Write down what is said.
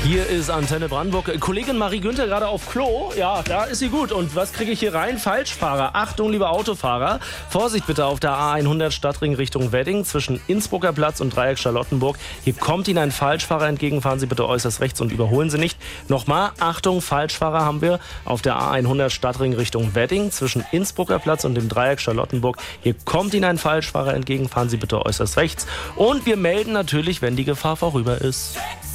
Hier ist Antenne Brandenburg. Kollegin Marie Günther gerade auf Klo. Ja, da ist sie gut. Und was kriege ich hier rein? Falschfahrer. Achtung, liebe Autofahrer. Vorsicht bitte auf der A100 Stadtring Richtung Wedding zwischen Innsbrucker Platz und Dreieck Charlottenburg. Hier kommt Ihnen ein Falschfahrer entgegen. Fahren Sie bitte äußerst rechts und überholen Sie nicht. Nochmal, Achtung, Falschfahrer haben wir auf der A100 Stadtring Richtung Wedding zwischen Innsbrucker Platz und dem Dreieck Charlottenburg. Hier kommt Ihnen ein Falschfahrer entgegen. Fahren Sie bitte äußerst rechts. Und wir melden natürlich, wenn die Gefahr vorüber ist.